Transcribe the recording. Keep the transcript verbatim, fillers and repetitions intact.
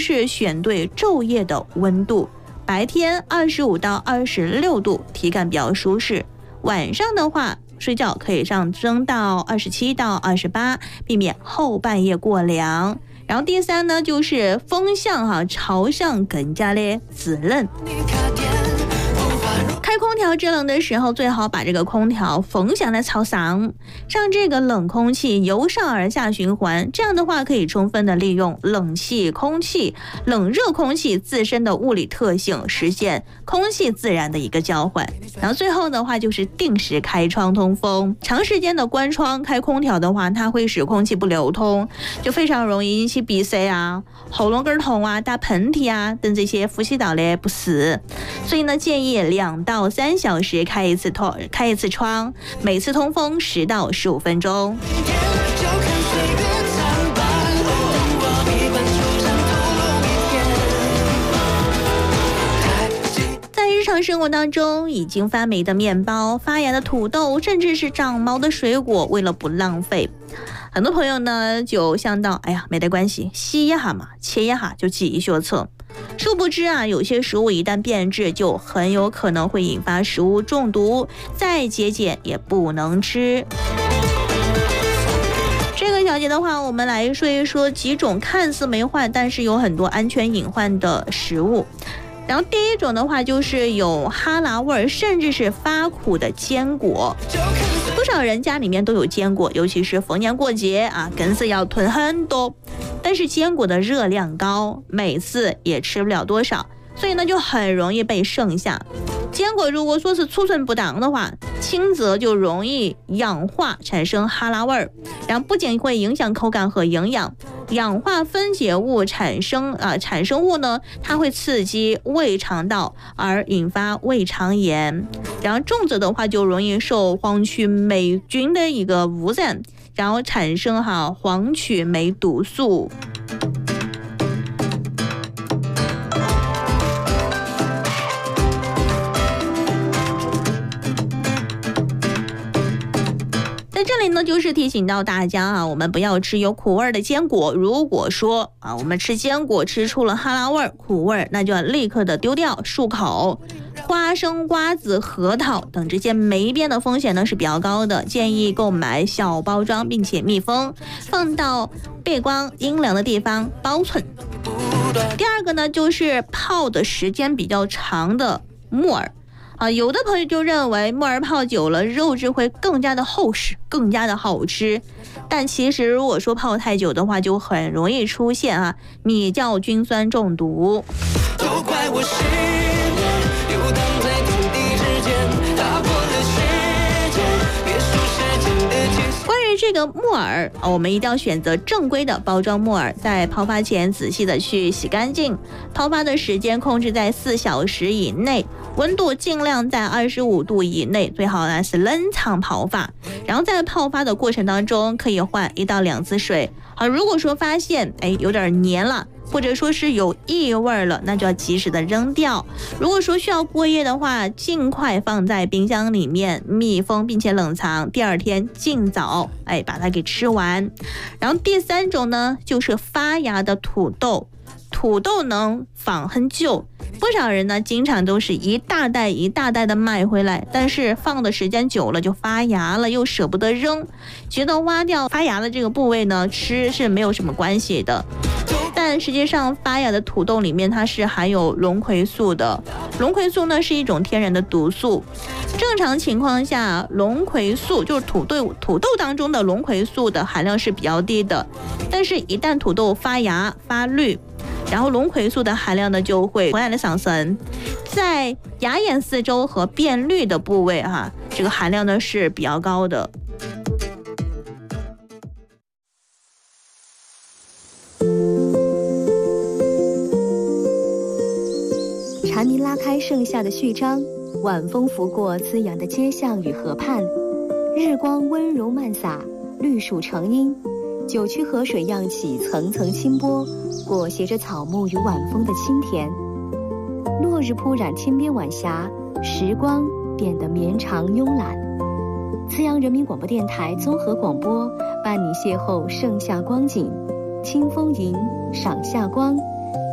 是选对昼夜的温度，白天二十五到二十六度，体感比较舒适。晚上的话，睡觉可以上升到二十七到二十八，避免后半夜过凉。然后第三呢，就是风向哈、啊、朝向更加的滋冷。开空调制冷的时候，最好把这个空调风向来朝上，让这个冷空气由上而下循环。这样的话，可以充分的利用冷气空气、冷热空气自身的物理特性，实现空气自然的一个交换。然后最后的话，就是定时开窗通风。长时间的关窗开空调的话，它会使空气不流通，就非常容易引起鼻塞啊、喉咙根痛啊、打喷嚏啊等这些呼吸道的不适。所以呢，建议两到三小时开一次通开一次窗，每次通风十到十五分钟。在日常生活当中，已经发霉的面包、发芽的土豆，甚至是长毛的水果，为了不浪费，很多朋友呢就想到，哎呀，没得关系，洗一下嘛，切一下就继续测。殊不知啊，有些食物一旦变质，就很有可能会引发食物中毒，再节俭也不能吃。这个小节的话，我们来说一说几种看似没坏，但是有很多安全隐患的食物。然后第一种的话，就是有哈喇味甚至是发苦的坚果。不少人家里面都有坚果，尤其是逢年过节啊，更是要囤很多。但是坚果的热量高，每次也吃不了多少，所以呢就很容易被剩下。坚果如果说是储存不当的话，轻则就容易氧化产生哈喇味儿，然后不仅会影响口感和营养，氧化分解物产生啊、呃、产生物呢，它会刺激胃肠道而引发胃肠炎，然后重则的话就容易受黄曲霉菌的一个污染，然后产生哈黄曲霉毒素。在这里呢，就是提醒到大家啊，我们不要吃有苦味的坚果。如果说啊，我们吃坚果吃出了哈喇味、苦味，那就要立刻的丢掉漱口。花生、瓜子、核桃等这些霉变的风险呢是比较高的，建议购买小包装并且密封，放到背光阴凉的地方保存。第二个呢，就是泡的时间比较长的木耳。啊，有的朋友就认为木耳泡久了肉质会更加的厚实，更加的好吃，但其实如果说泡太久的话，就很容易出现啊米酵菌酸中毒。都怪我失眠，游荡在天地之间，打破了时间，别说时间的界限。关于这个木耳，我们一定要选择正规的包装木耳，在泡发前仔细的去洗干净，泡发的时间控制在四小时以内。温度尽量在二十五度以内，最好呢是冷藏泡发。然后在泡发的过程当中，可以换一到两次水。好，如果说发现哎有点黏了，或者说是有异味了，那就要及时的扔掉。如果说需要过夜的话，尽快放在冰箱里面密封并且冷藏，第二天尽早哎把它给吃完。然后第三种呢，就是发芽的土豆。土豆能放很久，不少人呢经常都是一大袋一大袋的买回来，但是放的时间久了就发芽了，又舍不得扔，觉得挖掉发芽的这个部位呢吃是没有什么关系的。但实际上发芽的土豆里面它是含有龙葵素的，龙葵素呢是一种天然的毒素。正常情况下，龙葵素就是土豆土豆当中的龙葵素的含量是比较低的，但是一旦土豆发芽发绿，然后龙葵素的含量呢就会突然的上升，在芽眼四周和变绿的部位哈、啊，这个含量呢是比较高的。 蝉鸣拉开盛夏的序章，晚风拂过滋养的街巷与河畔，日光温柔漫洒，绿树成荫，九曲河水漾起层层清波，裹挟着草木与晚风的清甜。落日铺染天边晚霞，时光变得绵长慵懒。资阳人民广播电台综合广播，伴你邂逅盛夏光景，清风吟，赏夏光。